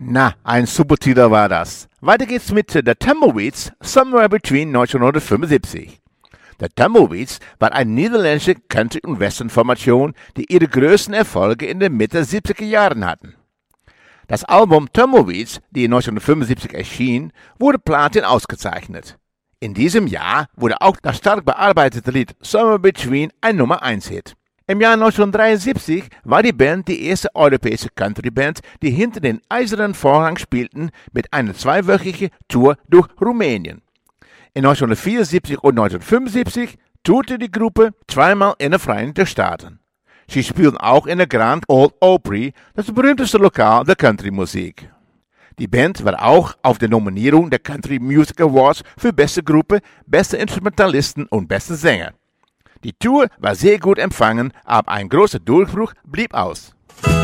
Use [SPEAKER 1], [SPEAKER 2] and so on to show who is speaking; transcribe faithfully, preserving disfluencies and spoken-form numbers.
[SPEAKER 1] Na, ein super Titel war das. Weiter geht's mit The Tumbleweeds, Somewhere Between neunzehnhundertfünfundsiebzig. The Tumbleweeds war eine niederländische Country- und Western-Formation, die ihre größten Erfolge in den Mitte siebziger Jahren hatten. Das Album Tumbleweeds, die neunzehnhundertfünfundsiebzig erschien, wurde Platin ausgezeichnet. In diesem Jahr wurde auch das stark bearbeitete Lied Somewhere Between ein Nummer eins Hit. Im Jahr neunzehnhundertdreiundsiebzig war die Band die erste europäische Country-Band, die hinter den eisernen Vorhang spielten, mit einer zweiwöchigen Tour durch Rumänien. In neunzehnhundertvierundsiebzig und neunzehnhundertfünfundsiebzig tourte die Gruppe zweimal in den Vereinigten Staaten. Sie spielten auch in der Grand Ole Opry, das berühmteste Lokal der Country-Musik. Die Band war auch auf der Nominierung der Country Music Awards für beste Gruppe, beste Instrumentalisten und beste Sänger. Die Tour war sehr gut empfangen, aber ein großer Durchbruch blieb aus.